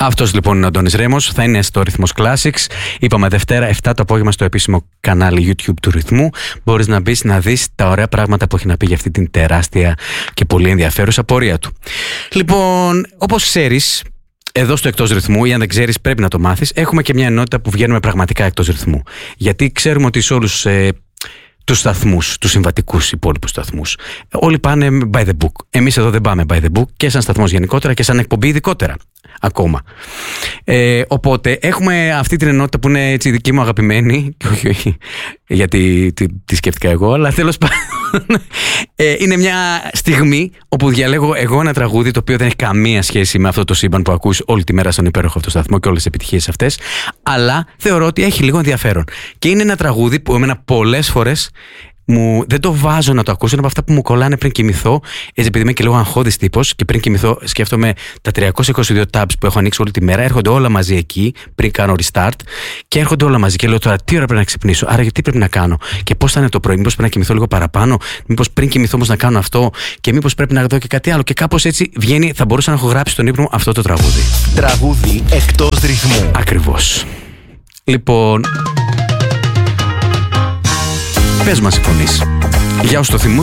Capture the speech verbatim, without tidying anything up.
Αυτός λοιπόν είναι ο Αντώνης Ρέμος, θα είναι στο Ρυθμός Classics. Είπαμε Δευτέρα επτά το απόγευμα στο επίσημο κανάλι YouTube του Ρυθμού. Μπορείς να μπεις να δεις τα ωραία πράγματα που έχει να πει για αυτή την τεράστια και πολύ ενδιαφέρουσα πορεία του. Λοιπόν, όπως ξέρεις, εδώ στο Εκτός Ρυθμού, ή αν δεν ξέρεις πρέπει να το μάθεις, έχουμε και μια ενότητα που βγαίνουμε πραγματικά εκτός ρυθμού. Γιατί ξέρουμε ότι σε όλους ε, τους σταθμούς, τους συμβατικούς υπόλοιπους σταθμούς, όλοι πάνε by the book. Εμείς εδώ δεν πάμε by the book, και σαν σταθμός γενικότερα και σαν εκπομπή ειδικότερα ακόμα. Ε, οπότε έχουμε αυτή την ενότητα που είναι έτσι δική μου αγαπημένη, και όχι, όχι γιατί τη, τη σκέφτηκα εγώ, αλλά τέλος πάντων ε, είναι μια στιγμή όπου διαλέγω εγώ ένα τραγούδι το οποίο δεν έχει καμία σχέση με αυτό το σύμπαν που ακούς όλη τη μέρα στον υπέροχο αυτό σταθμό και όλες τις επιτυχίες αυτές, αλλά θεωρώ ότι έχει λίγο ενδιαφέρον. Και είναι ένα τραγούδι που εμένα πολλές φορές μου, δεν το βάζω να το ακούσω, είναι από αυτά που μου κολλάνε πριν κοιμηθώ, έτσι επειδή είμαι και λίγο αγχώδης τύπος και πριν κοιμηθώ σκέφτομαι τα τριακόσια είκοσι δύο tabs που έχω ανοίξει όλη τη μέρα, έρχονται όλα μαζί εκεί πριν κάνω restart και έρχονται όλα μαζί και λέω τώρα τι ώρα πρέπει να ξυπνήσω, άρα γιατί πρέπει να κάνω και πώς θα είναι το πρωί, μήπως πρέπει να κοιμηθώ λίγο παραπάνω, μήπως πριν κοιμηθώ όμως να κάνω αυτό και μήπως πρέπει να δω και κάτι άλλο, και κάπως έτσι βγαίνει, θα μπορούσα να έχω γράψει στον ύπνο μου αυτό το τραγούδι. Τραγούδι εκτός ρυθμού. Ακριβώς. Λοιπόν, πες μας συμφωνείς. Για όσους το θυμούν,